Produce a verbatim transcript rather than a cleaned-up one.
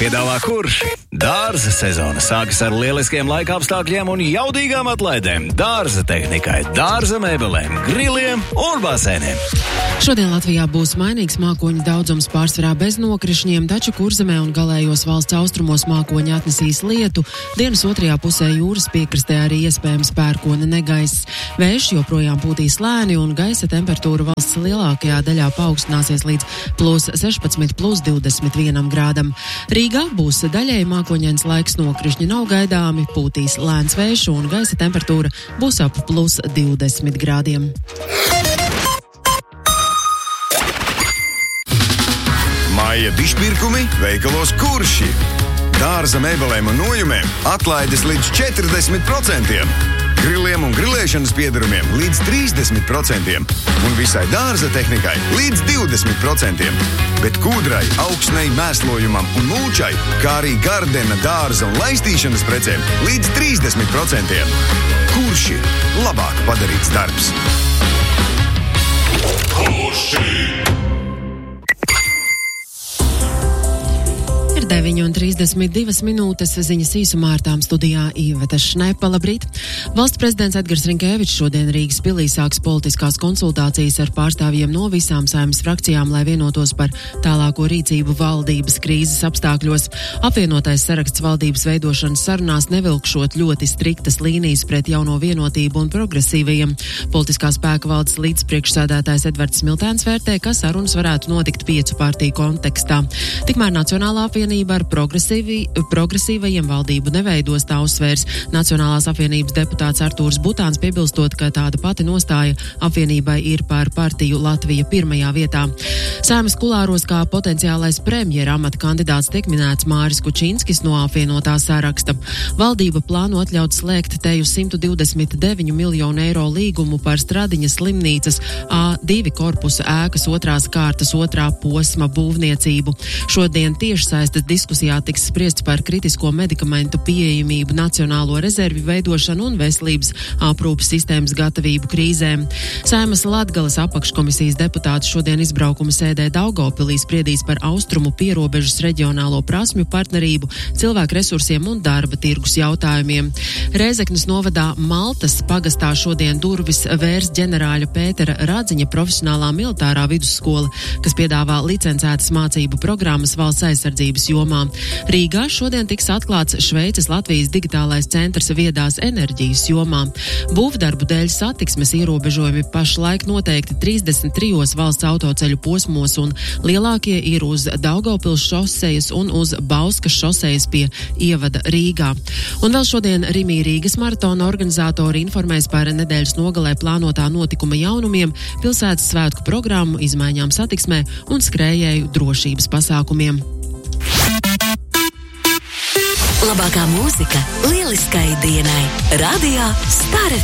piedāvā Kurši. Dārza sezona sākas ar lieliskiem laika apstākļiem un jaudīgām atlaidēm. Dārza tehnikai, dārza mēbelēm, griliem un basēniem. Šodien Latvijā būs mainīgs mākoņu daudzums, pārsvarā bez nokrišņiem, taču Kurzemē un galējos valsts austrumos mākoņi atnesīs lietu. Dienas otrajā pusē jūras piekrastē arī iespējams pērkona negaiss. Vējš joprojām pūtīs lēni un gaisa temperatūra valsts lielākajā daļā paaugstināsies līdz plus sešpadsmit, plus divdesmit vienam grādam. Rīgā būs daļēji mākoņains laiks, nokrišņi nav gaidāmi, pūtīs lēns vējš un gaisa temperatūra būs ap plus divdesmit grādiem. Maija dišpirkumi veikalos Kurši. Dārza mēbelēm un nojumēm atlaides līdz četrdesmit procentiem. Griliem un grilēšanas piedarumiem līdz trīsdesmit procentiem. Un visai dārza tehnikai līdz divdesmit procentiem. Bet kūdrai, augsnei, mēslojumam un mulčai, kā arī gardena, dārza un laistīšanas precēm līdz trīsdesmit procentiem. Kurši labāk padarīts darbs. Kurši! deviņi un trīsdesmit divas minūtes, ziņas īsumā ar tām studijā Iveta Šnepa. Labrīt! Valsts prezidents Edgars Rinkēvičs šodien Rīgas pilī sāks politiskās konsultācijas ar pārstāvjiem no visām Saeimas frakcijām, lai vienotos par tālāko rīcību valdības krīzes apstākļos. Apvienotais saraksts valdības veidošanas sarunās nevilkšot ļoti striktas līnijas pret jauno vienotību un progresīvajiem. Politiskā spēka valdes līdzpriekšsēdētājs Edvards Smiltēns vērtē, ka sarunas varētu notikt piecu partiju kontekstā. Tikmēr Nacionālā apvienība ar progresīvajiem valdību neveidos, tā uzsvērs Nacionālās apvienības deputāts Artūrs Butāns, piebilstot, ka tāda pati nostāja apvienībai ir par partiju Latvija pirmajā vietā. Saeimas kulāros kā potenciālais premjera amata kandidāts tiek minēts Māris Kučinskis no apvienotā saraksta. Valdība plāno atļaut slēgt teju simt divdesmit deviņu miljonu eiro līgumu par Stradiņas slimnīcas A divi korpusa ēkas otrās kārtas otrā posma būvniecību. Šodien tiešsaistes diskusijā tiks spriests par kritisko medikamentu pieejamību, nacionālo rezervi veidošanu un veselības aprūpes sistēmas gatavību krīzēm. Saeimas Latgales apakškomisijas deputāti šodien izbraukuma sēdē Daugavpilī spriedīs par austrumu pierobežas reģionālo prasmju partnerību, cilvēku resursiem un darba tirgus jautājumiem. Rēzeknes novadā Maltas pagastā šodien durvis vērs ģenerāļa Pētera Radziņa profesionālā militārā vidusskola, kas piedāvā licencētas mācību programmas valsts aizsardzības jomā. Rīgā šodien tiks atklāts Šveices Latvijas digitālais centrs viedās enerģijas jomā. Būvdarbu dēļ satiksmes ierobežojumi pašlaik noteikti trīsdesmit trijos valsts autoceļu posmos un lielākie ir uz Daugavpils šosejas un uz Bauskas šosejas pie ievada Rīgā. Un vēl šodien Rimī Rīgas maratona organizatori informēs par nedēļas nogalē plānotā notikuma jaunumiem, pilsētas svētku programmu, izmaiņām satiksmē un skrējēju drošības pasākumiem. Labākā mūzika lieliskai dienai. Radio Star